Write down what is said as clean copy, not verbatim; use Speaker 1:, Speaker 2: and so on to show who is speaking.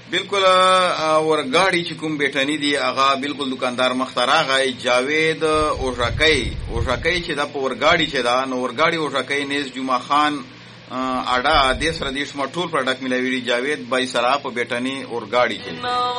Speaker 1: بالکل ورګاډي چې کوم بیٹانی دی هغه بالکل دکاندار مختراغه جاوید اوژاکۍ چې دا په ورګاډي چې دا نو ورګاډي اوژاکۍ نیز جمعه خان اډا د سره دیش مټول پروډکټ ملوي جاوید بای سرا په بیٹانی ورګاډي کې